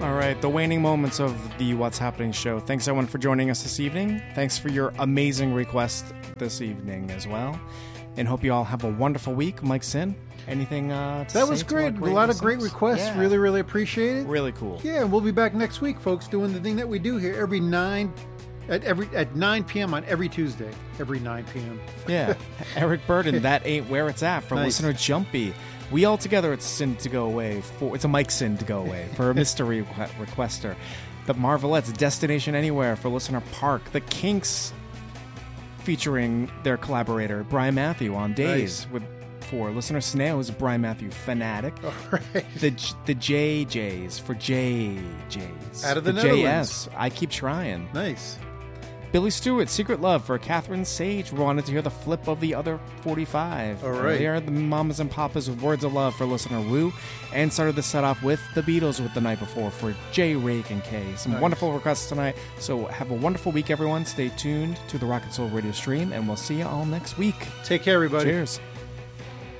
All right, the waning moments of the What's Happening show. Thanks, everyone, for joining us this evening. Thanks for your amazing request this evening as well. And hope you all have a wonderful week. Mike Sin, anything to say? That was great. A lot of great requests. Yeah. Really, really appreciate it. Really cool. Yeah, and we'll be back next week, folks, doing the thing that we do here at 9 p.m. on every Tuesday. Every 9 p.m. Yeah. Eric Burden, That Ain't Where It's At for Nice. listener Jumpy. We all together, it's Sin to Go Away. It's a Mike Sin to Go Away for a mystery requester. The Marvelettes, Destination Anywhere for listener Park. The Kinks, featuring their collaborator Brian Matthew on Days for listener Snail, who's a Brian Matthew fanatic. All right. The JJs for JJs. Out of the JS. Netherlands. I keep trying. Nice. Billy Stewart, Secret Love for Catherine Sage. We wanted to hear the flip of the other 45. All right. They are the Mamas and Papas with Words of Love for listener Woo. And started the set off with the Beatles with The Night Before for J. Rake and Kay. Some Nice. wonderful requests tonight. So have a wonderful week, everyone. Stay tuned to the Rock and Soul Radio stream, and we'll see you all next week. Take care, everybody. Cheers.